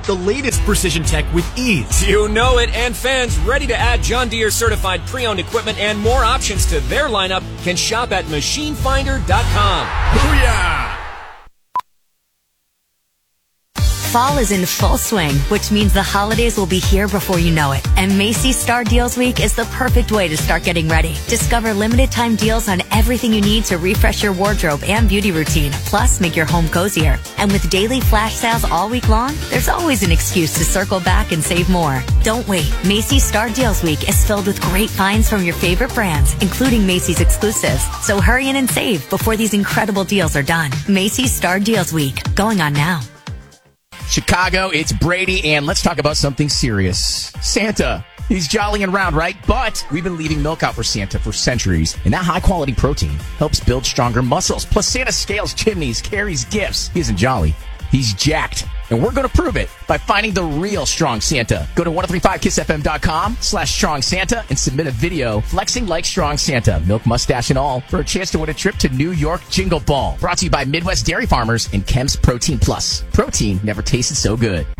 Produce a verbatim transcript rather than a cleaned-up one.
the latest precision tech with ease. You know it, and fans ready to add John Deere certified pre-owned equipment and more options to their lineup can shop at machine finder dot com. Booyah! Fall is in full swing, which means the holidays will be here before you know it. And Macy's Star Deals Week is the perfect way to start getting ready. Discover limited time deals on everything you need to refresh your wardrobe and beauty routine, plus make your home cozier. And with daily flash sales all week long, there's always an excuse to circle back and save more. Don't wait. Macy's Star Deals Week is filled with great finds from your favorite brands, including Macy's exclusives. So hurry in and save before these incredible deals are done. Macy's Star Deals Week, going on now. Chicago, it's Brady, and let's talk about something serious. Santa. He's jolly and round, right? But we've been leaving milk out for Santa for centuries, and that high-quality protein helps build stronger muscles. Plus, Santa scales chimneys, carries gifts. He isn't jolly. He's jacked. And we're going to prove it by finding the real Strong Santa. Go to ten thirty-five kiss f m dot com slash Strong Santa and submit a video flexing like Strong Santa, milk, mustache, and all, for a chance to win a trip to New York Jingle Ball. Brought to you by Midwest Dairy Farmers and Kemp's Protein Plus. Protein never tasted so good.